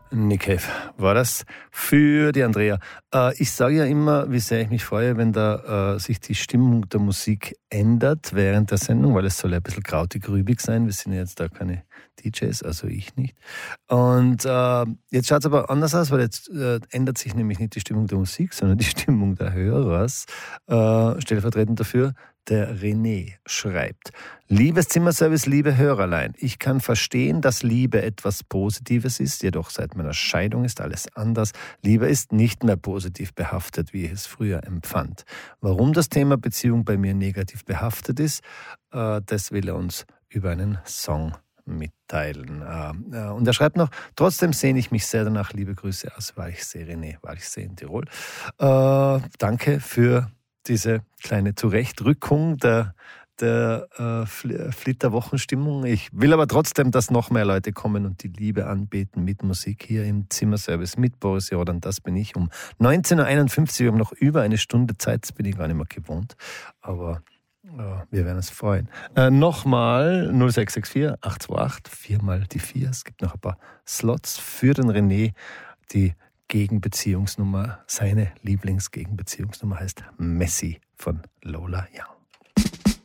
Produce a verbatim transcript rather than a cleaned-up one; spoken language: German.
Nick Cave war das für die Andrea. Äh, ich sage ja immer, wie sehr ich mich freue, wenn da äh, sich die Stimmung der Musik ändert während der Sendung, weil es soll ja ein bisschen krautig-rübig sein. Wir sind ja jetzt da keine D Js, also ich nicht. Und äh, jetzt schaut es aber anders aus, weil jetzt äh, ändert sich nämlich nicht die Stimmung der Musik, sondern die Stimmung der Hörers. Äh, stellvertretend dafür der René schreibt: Liebes Zimmerservice, liebe Hörerlein, ich kann verstehen, dass Liebe etwas Positives ist, jedoch seit meiner Scheidung ist alles anders. Liebe ist nicht mehr positiv behaftet, wie ich es früher empfand. Warum das Thema Beziehung bei mir negativ behaftet ist, äh, das will er uns über einen Song mitteilen. Äh, äh, und er schreibt noch: Trotzdem sehne ich mich sehr danach, liebe Grüße aus Walchsee, René, Walchsee in Tirol. Äh, danke für diese kleine Zurechtrückung der, der äh, Flitterwochenstimmung. Ich will aber trotzdem, dass noch mehr Leute kommen und die Liebe anbeten mit Musik hier im Zimmerservice mit Boris Jordan. Das bin ich um neunzehn Uhr einundfünfzig. Wir haben noch über eine Stunde Zeit, das bin ich gar nicht mehr gewohnt. Aber äh, wir werden uns freuen. Äh, Nochmal null sechs sechs vier acht zwei acht, viermal die vier. Es gibt noch ein paar Slots für den René. Die Gegenbeziehungsnummer, seine Lieblingsgegenbeziehungsnummer heißt Messi von Lola Young.